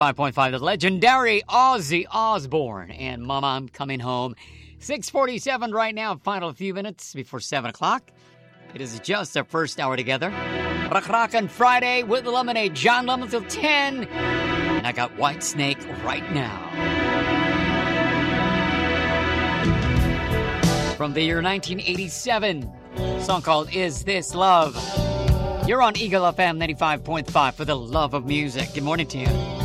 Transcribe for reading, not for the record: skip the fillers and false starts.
5.5, the legendary Ozzy Osbourne and Mama, I'm Coming Home. 6:47 right now, final few minutes before 7 o'clock. It is just our first hour together. Rockin' Friday with the Lemonade. John Lemon till 10. And I got White Snake right now. From the year 1987, a song called Is This Love? You're on Eagle FM 95.5 for the love of music. Good morning to you.